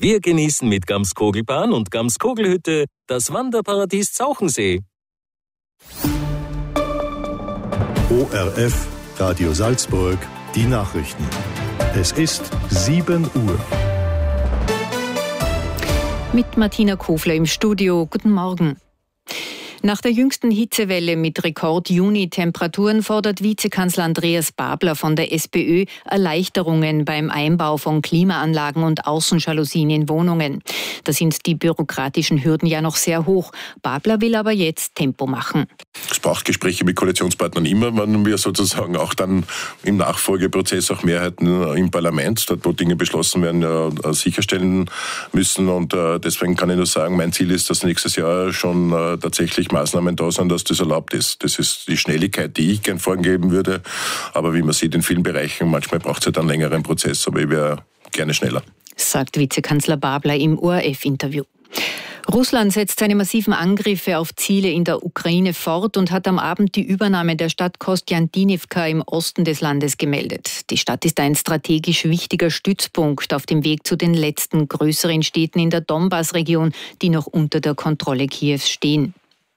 Wir genießen mit Gamskogelbahn und Gamskogelhütte das Wanderparadies Zauchensee. ORF, Radio Salzburg, die Nachrichten. Es ist 7 Uhr. Mit Martina Kofler im Studio. Guten Morgen. Nach der jüngsten Hitzewelle mit Rekord-Juni-Temperaturen fordert Vizekanzler Andreas Babler von der SPÖ Erleichterungen beim Einbau von Klimaanlagen und Außenjalousien in Wohnungen. Da sind die bürokratischen Hürden ja noch sehr hoch. Babler will aber jetzt Tempo machen. Es braucht Gespräche mit Koalitionspartnern immer, wenn wir sozusagen auch dann im Nachfolgeprozess auch Mehrheiten im Parlament, dort wo Dinge beschlossen werden, ja, sicherstellen müssen. Und deswegen kann ich nur sagen, mein Ziel ist, dass nächstes Jahr schon tatsächlich Maßnahmen da sind, dass das erlaubt ist. Das ist die Schnelligkeit, die ich gern vorgeben würde. Aber wie man sieht, in vielen Bereichen, manchmal braucht es halt einen längeren Prozess, aber ich wäre gerne schneller. Sagt Vizekanzler Babler im ORF-Interview. Russland setzt seine massiven Angriffe auf Ziele in der Ukraine fort und hat am Abend die Übernahme der Stadt Kostjantinivka im Osten des Landes gemeldet. Die Stadt ist ein strategisch wichtiger Stützpunkt auf dem Weg zu den letzten größeren Städten in der Donbass-Region, die noch unter der Kontrolle Kiews stehen.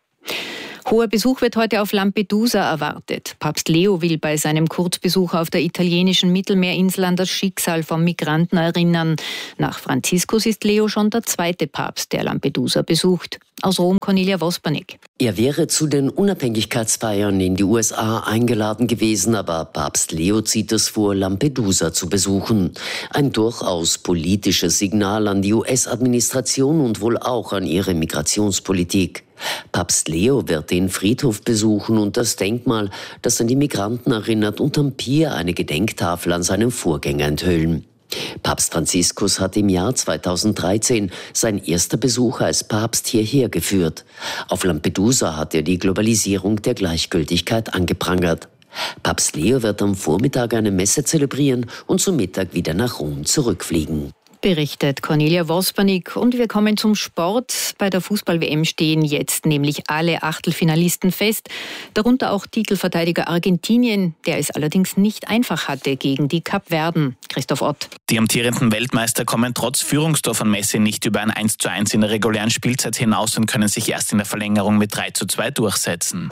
Hoher Besuch wird heute auf Lampedusa erwartet. Papst Leo will bei seinem Kurzbesuch auf der italienischen Mittelmeerinsel an das Schicksal von Migranten erinnern. Nach Franziskus ist Leo schon der zweite Papst, der Lampedusa besucht. Aus Rom Cornelia Vospanik. Er wäre zu den Unabhängigkeitsfeiern in die USA eingeladen gewesen, aber Papst Leo zieht es vor, Lampedusa zu besuchen. Ein durchaus politisches Signal an die US-Administration und wohl auch an ihre Migrationspolitik. Papst Leo wird den Friedhof besuchen und das Denkmal, das an die Migranten erinnert, und am Pier eine Gedenktafel an seinen Vorgänger enthüllen. Papst Franziskus hat im Jahr 2013 sein erster Besuch als Papst hierher geführt. Auf Lampedusa hat er die Globalisierung der Gleichgültigkeit angeprangert. Papst Leo wird am Vormittag eine Messe zelebrieren und zum Mittag wieder nach Rom zurückfliegen. Berichtet Cornelia Vospanik. Und wir kommen zum Sport. Bei der Fußball-WM stehen jetzt nämlich alle Achtelfinalisten fest, darunter auch Titelverteidiger Argentinien, der es allerdings nicht einfach hatte gegen die Kapverden. Christoph Ott. Die amtierenden Weltmeister kommen trotz Führungstor von Messi nicht über ein 1:1 in der regulären Spielzeit hinaus und können sich erst in der Verlängerung mit 3:2 durchsetzen.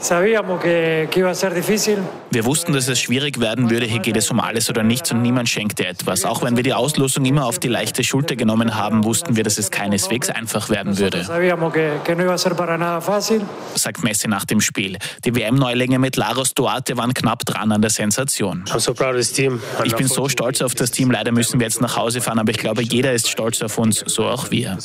Wir wussten, dass es schwierig werden würde. Hier geht es um alles oder nichts und niemand schenkte etwas. Auch wenn wir die Auslosung immer auf die leichte Schulter genommen haben, wussten wir, dass es keineswegs einfach werden würde, sagt Messi nach dem Spiel. Die WM-Neulinge mit Laros Duarte waren knapp dran an der Sensation. Ich bin so stolz auf das Team. Leider müssen wir jetzt nach Hause fahren, aber ich glaube, jeder ist stolz auf uns, so auch wir.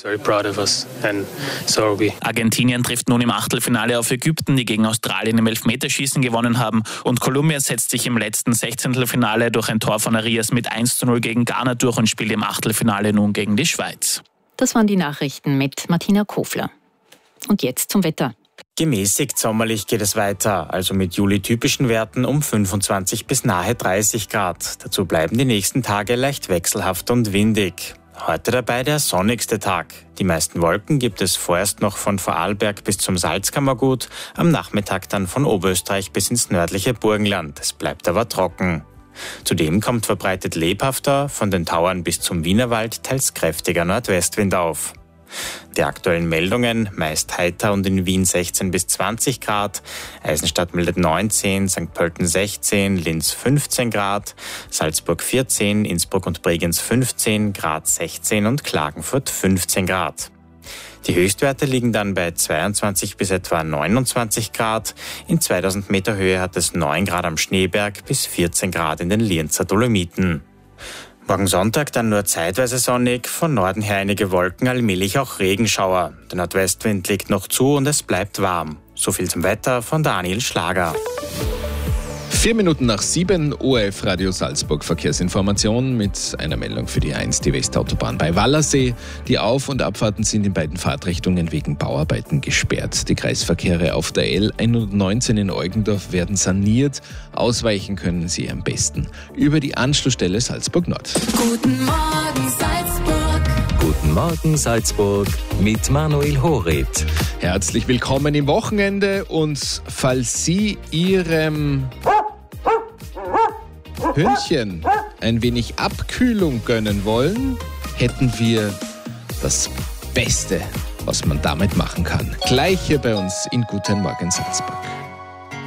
Argentinien trifft nun im Achtelfinale auf Ägypten, die gegen Australien im Elfmeterschießen gewonnen haben, und Kolumbien setzt sich im letzten 16. durch ein Tor von Arias mit 1:0 gegen Ghana durch und spielt im Achtelfinale nun gegen die Schweiz. Das waren die Nachrichten mit Martina Kofler. Und jetzt zum Wetter. Gemäßigt sommerlich geht es weiter, also mit Juli-typischen Werten um 25 bis nahe 30 Grad. Dazu bleiben die nächsten Tage leicht wechselhaft und windig. Heute dabei der sonnigste Tag. Die meisten Wolken gibt es vorerst noch von Vorarlberg bis zum Salzkammergut, am Nachmittag dann von Oberösterreich bis ins nördliche Burgenland. Es bleibt aber trocken. Zudem kommt verbreitet lebhafter, von den Tauern bis zum Wienerwald teils kräftiger Nordwestwind auf. Die aktuellen Meldungen: meist heiter und in Wien 16 bis 20 Grad, Eisenstadt meldet 19, St. Pölten 16, Linz 15 Grad, Salzburg 14, Innsbruck und Bregenz 15, Graz 16 und Klagenfurt 15 Grad. Die Höchstwerte liegen dann bei 22 bis etwa 29 Grad. In 2000 Meter Höhe hat es 9 Grad am Schneeberg bis 14 Grad in den Lienzer Dolomiten. Morgen Sonntag dann nur zeitweise sonnig, von Norden her einige Wolken, allmählich auch Regenschauer. Der Nordwestwind legt noch zu und es bleibt warm. So viel zum Wetter von Daniel Schlager. 4 Minuten nach 7, ORF Radio Salzburg Verkehrsinformation mit einer Meldung für die 1, die Westautobahn bei Wallersee. Die Auf- und Abfahrten sind in beiden Fahrtrichtungen wegen Bauarbeiten gesperrt. Die Kreisverkehre auf der L119 in Eugendorf werden saniert. Ausweichen können Sie am besten über die Anschlussstelle Salzburg Nord. Guten Morgen Salzburg. Guten Morgen Salzburg mit Manuel Horet. Herzlich willkommen im Wochenende, und falls Sie Ihrem Hündchen ein wenig Abkühlung gönnen wollen, hätten wir das Beste, was man damit machen kann. Gleich hier bei uns in Guten Morgen Salzburg.